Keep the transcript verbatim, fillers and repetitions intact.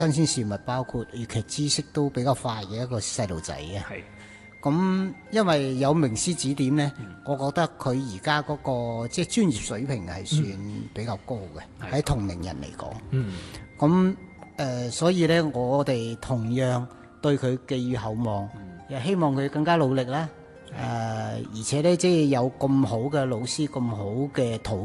新鮮事物，包括粵劇知識都比較快嘅一個細路仔嘅。 係。 咁因為有名師指點呢， 嗯、 我覺得佢而家嗰個即係專業水平係算比較高嘅，喺、嗯、同齡人嚟講。 嗯。 咁誒、呃，所以呢，我哋同樣對佢寄予厚望，又、嗯、希望佢更加努力啦。誒、呃，而且呢，即係有咁好嘅老師，咁好嘅土。